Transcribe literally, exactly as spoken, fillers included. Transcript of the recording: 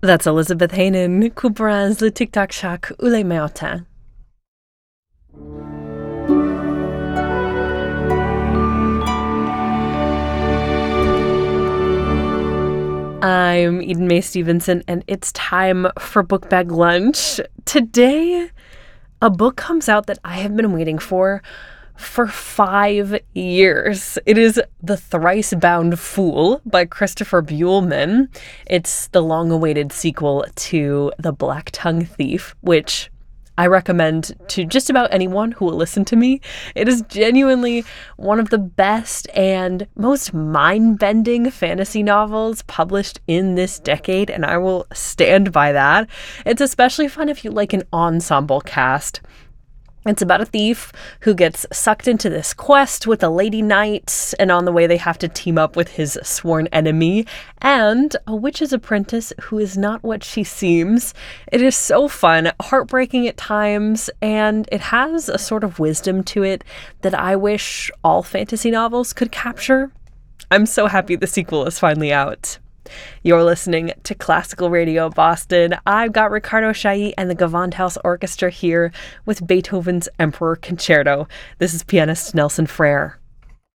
That's Elizabeth Hanen, Couperins le tic-tac chaque ou les matin. I'm Eden Mae Stevenson, and it's time for Book Bag Lunch. Today, a book comes out that I have been waiting for for five years. It is The Thrice-Bound Fool by Christopher Buehlman. It's the long-awaited sequel to The Black-Tongue Thief, which I recommend to just about anyone who will listen to me. It is genuinely one of the best and most mind-bending fantasy novels published in this decade, and I will stand by that. It's especially fun if you like an ensemble cast. It's about a thief who gets sucked into this quest with a lady knight, and on the way they have to team up with his sworn enemy and a witch's apprentice who is not what she seems. It is so fun, heartbreaking at times, and it has a sort of wisdom to it that I wish all fantasy novels could capture. I'm so happy the sequel is finally out. You're listening to Classical Radio Boston. I've got Ricardo Chailly and the Gewandhaus Orchestra here with Beethoven's Emperor Concerto. This is pianist Nelson Frere.